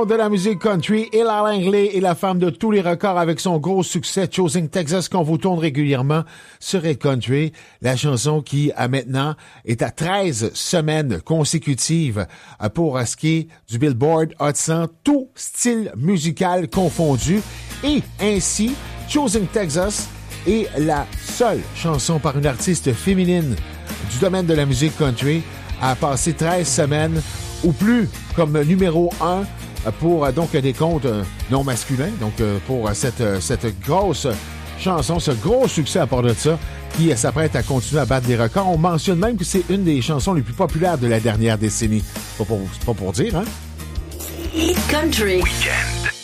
De la musique country, Ella Langley est la femme de tous les records avec son gros succès Choosing Texas qu'on vous tourne régulièrement sur Red Country. La chanson qui, à maintenant, est à 13 semaines consécutives pour ce qui est du Billboard Hot 100, tout style musical confondu. Et ainsi, Choosing Texas est la seule chanson par une artiste féminine du domaine de la musique country à passer 13 semaines ou plus comme numéro 1 pour donc des comptes non masculins, donc pour cette grosse chanson, ce gros succès à part de ça, qui s'apprête à continuer à battre des records. On mentionne même que c'est une des chansons les plus populaires de la dernière décennie. Pas pour dire, hein? Hit Country. Weekend.